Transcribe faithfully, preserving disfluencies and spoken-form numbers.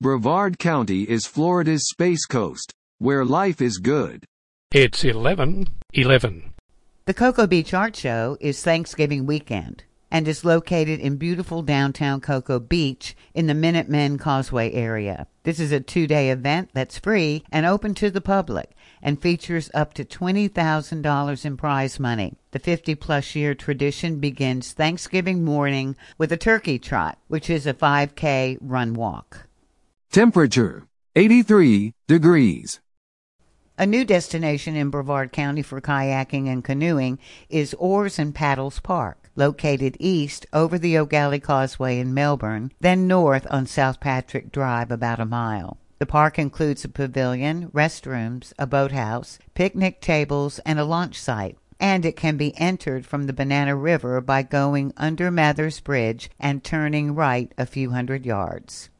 Brevard County is Florida's Space Coast, where life is good. It's eleven eleven. The Cocoa Beach Art Show is Thanksgiving weekend and is located in beautiful downtown Cocoa Beach in the Minutemen Causeway area. This is a two-day event that's free and open to the public and features up to twenty thousand dollars in prize money. The fifty-plus year tradition begins Thanksgiving morning with a turkey trot, which is a five K run-walk. Temperature, eighty-three degrees. A new destination in Brevard County for kayaking and canoeing is Oars and Paddles Park, located east over the O'Galley Causeway in Melbourne, then north on South Patrick Drive about a mile. The park includes a pavilion, restrooms, a boathouse, picnic tables, and a launch site, and it can be entered from the Banana River by going under Mathers Bridge and turning right a few hundred yards.